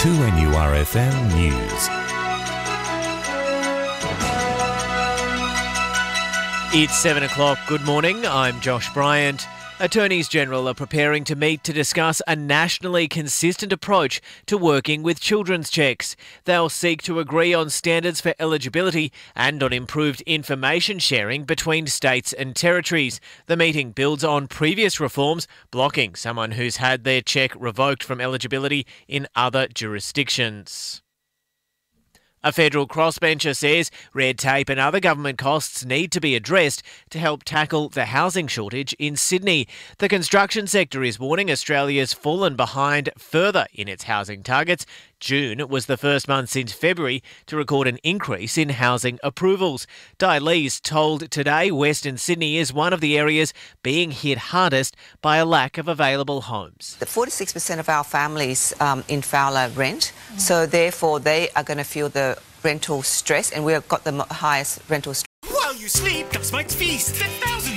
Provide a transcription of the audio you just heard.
2NURFM News. It's 7 o'clock. Good morning. I'm Josh Bryant. Attorneys General are preparing to meet to discuss a nationally consistent approach to working with children's checks. They'll seek to agree on standards for eligibility and on improved information sharing between states and territories. The meeting builds on previous reforms blocking someone who's had their check revoked from eligibility in other jurisdictions. A federal crossbencher says red tape and other government costs need to be addressed to help tackle the housing shortage in Sydney. The construction sector is warning Australia's fallen behind further in its housing targets. June was the first month since February to record an increase in housing approvals. Di Lees told Today Western Sydney is one of the areas being hit hardest by a lack of available homes. 46% of our families in Fowler rent, so therefore they are going to feel the rental stress, and we've got the highest rental stress. While you sleep, Dust Mites feast.